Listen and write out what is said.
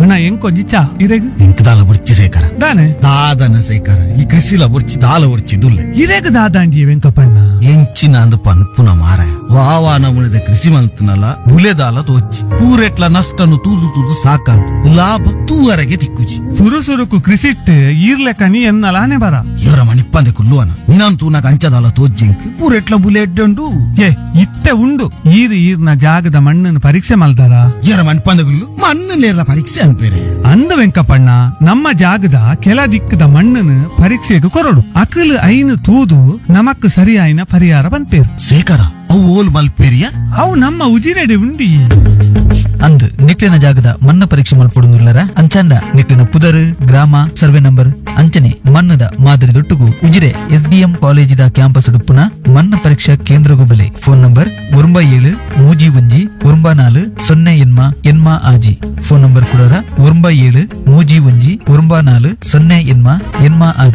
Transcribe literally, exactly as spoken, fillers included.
ಅಣ್ಣ ಎಂಕೊಂಜಿ ಚಾ ಇರೆಗ್ ಇಂಕ್ ದಾಲ ಬುರ್ಚಿ ಸೇಕರ ದಾನೆ ದಾದನ ಸೇಕರ ಈ ಕೃಷಿಲ ಬುರ್ಚಿ ದಾಲ ಬುರ್ಚಿ ದುಲ್ಲೆ ಇರೆಗ್ ದಾದಾಂಡಿ ವೆಂಕಪಣ್ಣ ಎಂಚಿನ ಅಂದ ಪನ್ಪುನ ಮಾರ ವಾವಾ ನಮುನಿದ ಕೃಷಿ ಮಂತನಲ ಬುಲೆದಾಲ ತೋಚಿ ಪೂರೆಟ್ಲ ನಷ್ಟನು ತೂದು ತೂದು ಸಾಕಂಡು ಲಾಭ ತೂವರೆಗೆ ತಿಕ್ಕುಜಿ ಸುರು ಸುರುಕು ಕೃಷಿಟ್ ಈರ್ಲೆಕನಿ ಎನ್ನಲಾನೆ ಬರ ಇವರ ಮಣಿಪ್ಪಂದೆ ಕುಲ್ಲುವನ ನಿನಂತೂ ನಾಗ ಅಂಚದಾಲ ತೋಜ್ಜಿಂಕ್ ಪೂರೆಟ್ಲ ಬುಲೆ ಎಡ್ಡಂಡು ಏ ಇತ್ತೆ ಉಂಡು ಈರ್ ಈರ್ನ ಜಾಗದ ಮಣ್ಣನ್ನು ಪರೀಕ್ಷೆ ಮಲ್ದಾರ ಇವರ ಮಣಿಪ್ಪಂದೆ ಕುಲ್ಲು ಮಣ್ಣನೇರ ಪರೀಕ್ಷೆ ಅನ್ಪೇರೆ ಅಂದ ವೆಂಕಪಣ್ಣ ನಮ್ಮ ಜಾಗದ ಕೆಲ ದಿಕ್ಕದ ಮಣ್ಣನ್ನು ಪರೀಕ್ಷೆಗೆ ಕೊರಡು ಅಕಲ್ ಐನು ತೂದು ನಮಕ್ ಸರಿಯಾಯಿನ ಪರಿಹಾರ ಬಂತೇರು ಸೇಕರ ಅವು ಓಲ್ ಮಲ್ಪೇರಿಯ ಅವು ನಮ್ಮ ಉಜಿರೆಡೆ ಉಂಡಿ ಅಂದ್ ನಿಕ್ಲಿನ ಜಾಗದ ಮಣ್ಣ ಪರೀಕ್ಷೆ ಮಲ್ಪಡುಲ್ಲರ ಅಂಚಾಂಡ ನಿಕ್ಲಿನ ಪುದರ್ ಗ್ರಾಮ ಸರ್ವೆ ನಂಬರ್ ಅಂಚನೆ ಮಣ್ಣದ ಮಾದರಿ ದೊಟ್ಟುಗು ಉಜಿರೆ ಎಸ್ಡಿಎಂ ಕಾಲೇಜಿದ ಕ್ಯಾಂಪಸ್ ಡುಪ್ಪುನ ಮಣ್ಣ ಪರೀಕ್ಷಾ ಕೇಂದ್ರಗು ಬೆಲೆ ಫೋನ್ ನಂಬರ್ ಒಂಬ ಏಳು ಮೂಜಿ ಒಂಜಿ ಒಂಬ ನಾಲು ಸೊನ್ನೆ ಎನ್ಮ ಎನ್ಮ ಆಜಿ ಫೋನ್ ನಂಬರ್ ಕೊಡೋರ ಒಂಬ ಏಳು ಮೂಜಿ ಒಂಜಿ ಒಂಬ ನಾಲು ಸೊನ್ನೆ ಎನ್ಮ ಎನ್ಮ ಆಜಿ.